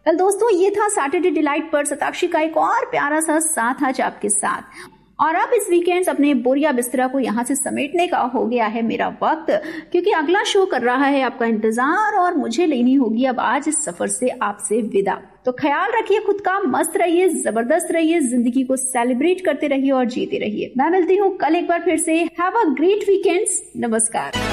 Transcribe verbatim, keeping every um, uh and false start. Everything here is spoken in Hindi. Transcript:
कल दोस्तों ये था सैटरडे डिलाइट पर शताक्षी का एक और प्यारा सा साथ आज आपके साथ। और अब इस वीकेंड अपने बोरिया बिस्तरा को यहाँ से समेटने का हो गया है मेरा वक्त, क्योंकि अगला शो कर रहा है आपका इंतजार और मुझे लेनी होगी अब आज इस सफर से आपसे विदा। तो ख्याल रखिए खुद का, मस्त रहिए, जबरदस्त रहिए, जिंदगी को सेलिब्रेट करते रहिए और जीते रहिए। मैं मिलती हूँ कल एक बार फिर से। Have a great weekends. नमस्कार।